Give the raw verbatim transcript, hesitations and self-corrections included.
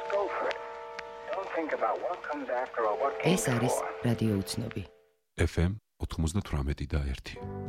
ეს არის რადიო უცნობი. ეფ ემ ოთხმოცდათვრამეტი და ერთი.